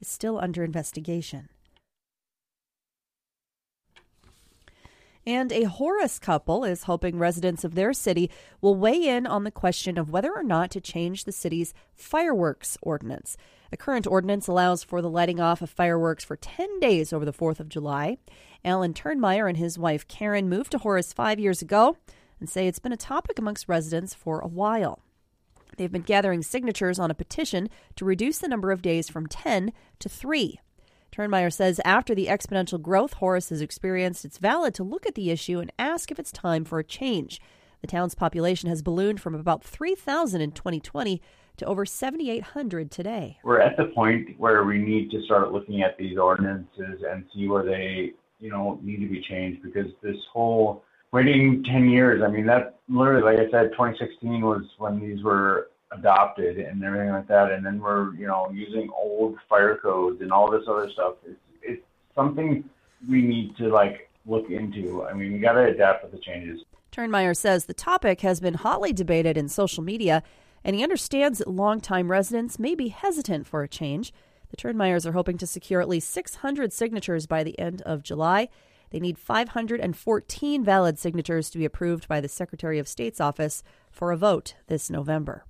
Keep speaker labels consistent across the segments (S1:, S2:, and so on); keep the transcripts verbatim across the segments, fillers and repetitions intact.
S1: is still under investigation. And a Horace couple is hoping residents of their city will weigh in on the question of whether or not to change the city's fireworks ordinance. The current ordinance allows for the lighting off of fireworks for ten days over the fourth of July. Alan Turnmeyer and his wife Karen moved to Horace five years ago and say it's been a topic amongst residents for a while. They've been gathering signatures on a petition to reduce the number of days from ten to three. Turnmeyer says after the exponential growth Horace has experienced, it's valid to look at the issue and ask if it's time for a change. The town's population has ballooned from about three thousand in twenty twenty to over seven thousand eight hundred today.
S2: We're at the point where we need to start looking at these ordinances and see where they, you know, need to be changed, because this whole waiting ten years, I mean, that literally, like I said, twenty sixteen was when these were adopted and everything like that, and then we're, you know, using old fire codes and all this other stuff. It's, it's something we need to, like, look into. I mean, we got to adapt with the changes.
S1: Turnmeyer says the topic has been hotly debated in social media, and he understands that longtime residents may be hesitant for a change. The Turnmeyers are hoping to secure at least six hundred signatures by the end of July. They need five hundred fourteen valid signatures to be approved by the Secretary of State's office for a vote this November.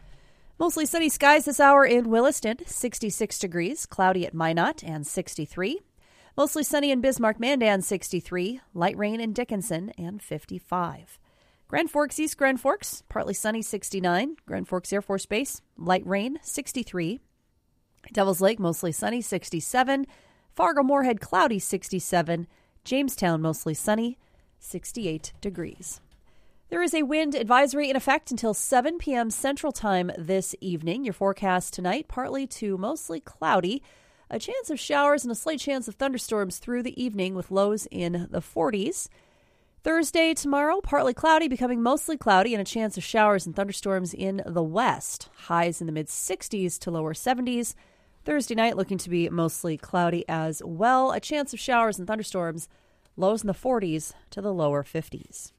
S1: Mostly sunny skies this hour in Williston, sixty-six degrees, cloudy at Minot and sixty-three. Mostly sunny in Bismarck-Mandan, sixty-three, light rain in Dickinson and fifty-five. Grand Forks, East Grand Forks, partly sunny, sixty-nine. Grand Forks Air Force Base, light rain, sixty-three. Devil's Lake, mostly sunny, sixty-seven. Fargo-Moorhead, cloudy, sixty-seven. Jamestown, mostly sunny, sixty-eight degrees. There is a wind advisory in effect until seven p.m. Central Time this evening. Your forecast tonight, partly to mostly cloudy. A chance of showers and a slight chance of thunderstorms through the evening with lows in the forties. Thursday, tomorrow, partly cloudy, becoming mostly cloudy, and a chance of showers and thunderstorms in the west. Highs in the mid-sixties to lower seventies. Thursday night looking to be mostly cloudy as well. A chance of showers and thunderstorms. Lows in the forties to the lower fifties.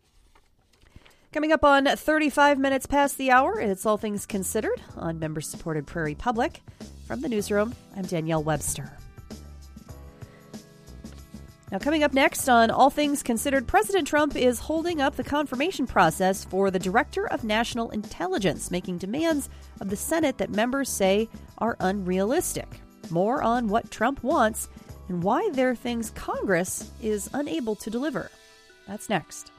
S1: Coming up on thirty-five minutes past the hour, it's All Things Considered on member-supported Prairie Public. From the newsroom, I'm Danielle Webster. Now, coming up next on All Things Considered, President Trump is holding up the confirmation process for the Director of National Intelligence, making demands of the Senate that members say are unrealistic. More on what Trump wants and why there are things Congress is unable to deliver. That's next.